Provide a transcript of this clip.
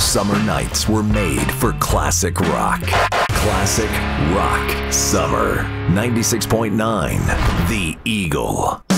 summer nights were made for classic rock. Classic rock summer. 96.9 The Eagle.